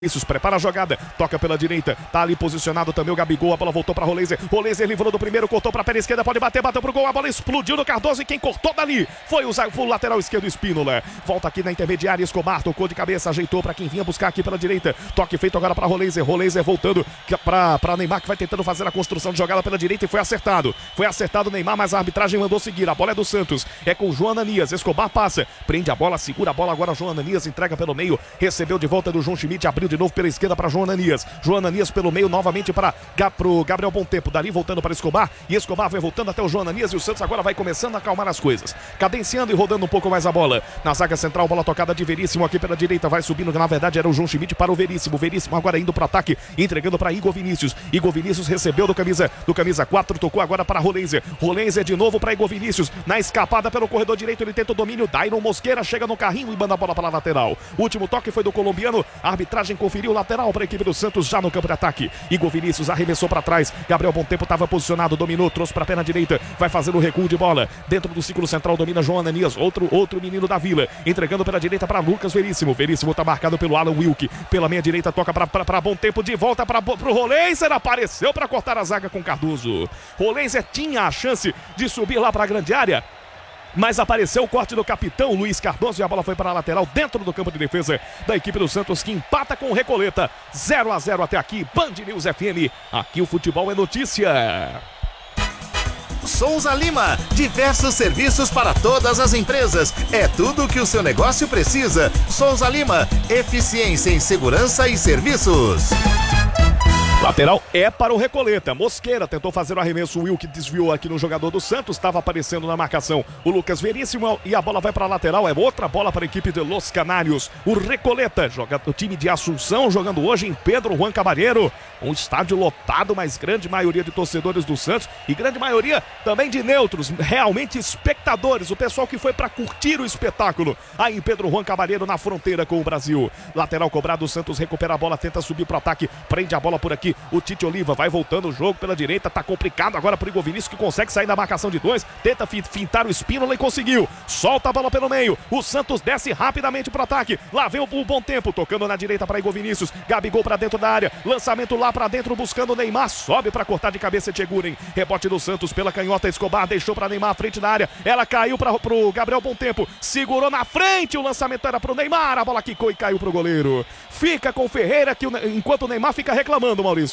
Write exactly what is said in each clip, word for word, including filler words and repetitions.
Vinícius prepara a jogada, toca pela direita, tá ali posicionado também o Gabigol, a bola voltou para Roleiser, Roleiser livrou do primeiro, cortou para a perna esquerda, pode bater, bateu pro gol, a bola explodiu no Cardoso e quem cortou dali foi o, o lateral esquerdo Espínola. Volta aqui na intermediária, Escobar tocou de cabeça, ajeitou para quem vinha buscar aqui pela direita, toque feito agora para Roleiser, Roleiser voltando para Neymar, que vai tentando fazer a construção de jogada pela direita e foi acertado, foi acertado o Neymar, mas a arbitragem mandou seguir, a bola é do Santos, é com o João Ananias, Escobar passa, prende a bola, segura a bola agora, João Ananias entrega pelo meio, recebeu de volta do João Schmidt, abriu de novo pela esquerda para João Ananias, João Ananias pelo meio novamente para o Gabriel Bontempo, dali voltando para Escobar, e Escobar vai voltando até o João Ananias e o Santos agora vai começando a acalmar as coisas, cadenciando e rodando um pouco mais a bola, na zaga central, bola tocada de Veríssimo aqui pela direita, vai subindo, na verdade era o João Schmidt para o Veríssimo, Veríssimo agora indo para o ataque, entregando para Igor Vinícius, Igor Vinícius recebeu do camisa, do camisa quatro, tocou agora para Roleiser, Roleiser de novo para Igor Vinícius, na escapada pelo corredor direito, ele tenta o domínio, Dairon Mosqueira chega no carrinho e manda a bola para a lateral, o último toque foi do colombiano, a arbitragem conferiu lateral para a equipe do Santos já no campo de ataque, Igor Vinícius arremessou para trás, Gabriel Bontempo estava posicionado, dominou, trouxe para a perna direita, vai fazer o recuo de bola, dentro do círculo central domina João Ananias, outro, outro menino da Vila, entregando pela direita para Lucas Veríssimo, Veríssimo está marcado pelo Alan Wilk, pela meia direita toca para Bontempo, de volta para o Roleiser, apareceu para cortar a zaga com Cardoso, Roleiser tinha a chance de subir lá para a grande área, mas apareceu o corte do capitão Luiz Cardoso e a bola foi para a lateral dentro do campo de defesa da equipe do Santos, que empata com o Recoleta, zero a zero até aqui, Band News F M, aqui o futebol é notícia. Souza Lima, diversos serviços para todas as empresas, é tudo o que o seu negócio precisa. Souza Lima, eficiência em segurança e serviços. Lateral é para o Recoleta, Mosqueira tentou fazer o arremesso, o Will que desviou aqui no jogador do Santos, estava aparecendo na marcação o Lucas Veríssimo e a bola vai para a lateral, é outra bola para a equipe de Los Canários, o Recoleta, joga, o time de Assunção jogando hoje em Pedro Juan Cabarero, um estádio lotado, mas grande maioria de torcedores do Santos e grande maioria também de neutros, realmente espectadores, o pessoal que foi para curtir o espetáculo, aí em Pedro Juan Cabarero na fronteira com o Brasil, lateral cobrado, o Santos recupera a bola, tenta subir para o ataque, prende a bola por aqui, o Tite Oliva vai voltando o jogo pela direita, tá complicado agora pro Igor Vinícius que consegue sair da marcação de dois, tenta fintar o Espínola e conseguiu, solta a bola pelo meio, o Santos desce rapidamente pro ataque, lá vem o, o Bontempo, tocando na direita para Igor Vinícius, Gabigol pra dentro da área, lançamento lá pra dentro buscando o Neymar, sobe pra cortar de cabeça Tcheguren, rebote do Santos pela canhota, Escobar deixou pra Neymar à frente da área, ela caiu pra, pro Gabriel Bontempo, segurou na frente, o lançamento era pro Neymar, a bola quicou e caiu pro goleiro, fica com o Ferreira que o, enquanto o Neymar fica reclamando, Maurício.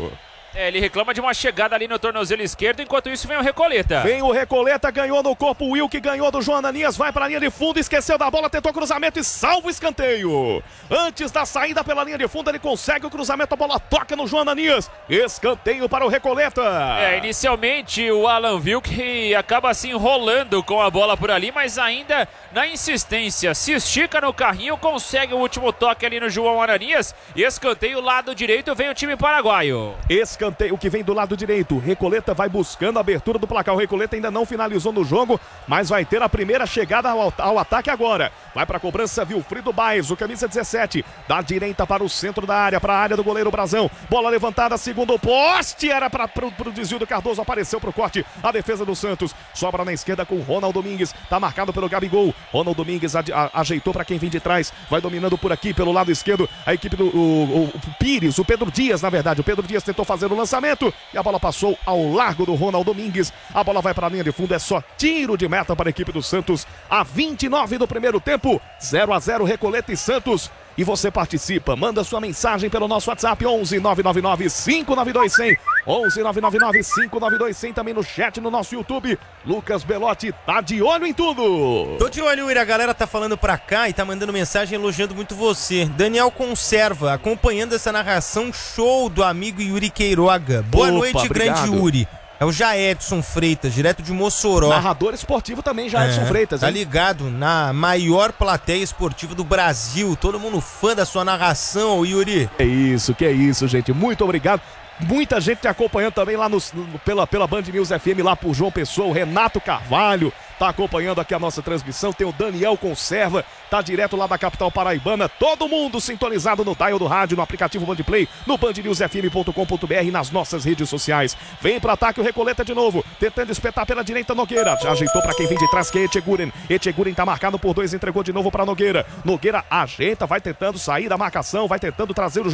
É, ele reclama de uma chegada ali no tornozelo esquerdo, enquanto isso vem o Recoleta. Vem o Recoleta, ganhou no corpo o Will, que ganhou do João Ananias, vai para a linha de fundo, esqueceu da bola, tentou cruzamento e salva o escanteio. Antes da saída pela linha de fundo, ele consegue o cruzamento, a bola toca no João Ananias, escanteio para o Recoleta. É, inicialmente o Alan Wilk acaba se enrolando com a bola por ali, mas ainda na insistência, se estica no carrinho, consegue o último toque ali no João Ananias, e escanteio lado direito, vem o time paraguaio. Escanteio. O que vem do lado direito, Recoleta vai buscando a abertura do placar, o Recoleta ainda não finalizou no jogo, mas vai ter a primeira chegada ao, ao ataque agora, vai para a cobrança Wilfrido Baez, o camisa dezessete, da direita para o centro da área, para a área do goleiro Brazão, bola levantada, segundo poste, era para o desvio do Cardoso, apareceu para o corte, a defesa do Santos, sobra na esquerda com Ronald Domingues, tá marcado pelo Gabigol, Ronald Domingues a, a, ajeitou para quem vem de trás, vai dominando por aqui, pelo lado esquerdo, a equipe do o, o, o Pires, o Pedro Dias na verdade, o Pedro Dias tentou fazer o lançamento e a bola passou ao largo do Ronald Domingues, a bola vai para a linha de fundo, é só tiro de meta para a equipe do Santos, a vinte e nove do primeiro tempo, zero a zero Recoleta e Santos, e você participa, manda sua mensagem pelo nosso WhatsApp onze nove nove nove cinco nove dois zero zero, onze nove nove nove cinco nove dois zero zero, também no chat no nosso YouTube, Lucas Belotti tá de olho em tudo. Tô de olho, Ira, a galera tá falando pra cá e tá mandando mensagem elogiando muito você. Daniel Conserva, acompanhando essa narração show do amigo Yuri Queiroga. Boa Opa, noite, obrigado. grande Yuri. É o Jaedson Freitas, direto de Mossoró. Narrador esportivo também, Jaedson é, Freitas. Tá hein? ligado na maior plateia esportiva do Brasil. Todo mundo fã da sua narração, Yuri. É isso, que é isso, gente. Muito obrigado. Muita gente te acompanhando também lá no, no, pela, pela Band News F M, lá por João Pessoa, o Renato Carvalho, tá tá acompanhando aqui a nossa transmissão. Tem o Daniel Conserva, tá direto lá da capital paraibana. Todo mundo sintonizado no dial do rádio, no aplicativo Bandplay, no band news f m ponto com ponto b r, nas nossas redes sociais. Vem pro ataque o Recoleta de novo, tentando espetar pela direita Nogueira. Já ajeitou pra quem vem de trás, que é Etcheguren. Etcheguren tá marcado por dois, entregou de novo pra Nogueira. Nogueira ajeita, vai tentando sair da marcação, vai tentando trazer o